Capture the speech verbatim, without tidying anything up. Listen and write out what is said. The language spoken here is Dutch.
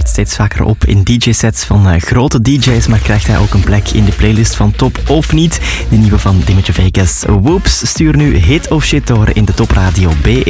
treedt steeds vaker op in D J-sets van uh, grote D J's, maar krijgt hij ook een plek in de playlist van Top of Niet? De nieuwe van Dimitri Vegas. Whoops, stuur nu Hit of Shit door in de Top Radio B